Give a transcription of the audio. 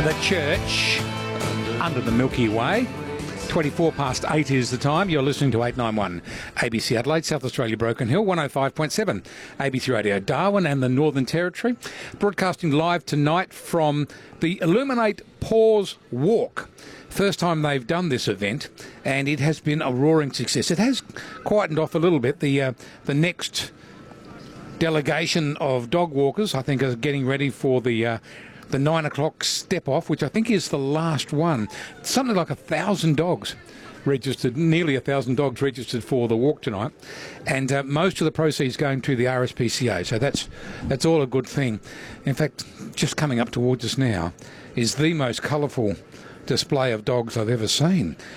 The church under the Milky Way. 24 past 8 is the time. You're listening to 891 ABC Adelaide, South Australia, Broken Hill, 105.7 ABC Radio Darwin and the Northern Territory. Broadcasting live tonight from the Illuminate Pause Walk. First time they've done this event, and it has been a roaring success. It has quietened off a little bit. The next delegation of dog walkers, I think, are getting ready for the 9 o'clock step off, which I think is the last one. Something like 1,000 dogs registered, nearly 1,000 dogs registered for the walk tonight, and most of the proceeds going to the RSPCA. So that's all a good thing. In fact, just coming up towards us now is the most colourful display of dogs I've ever seen.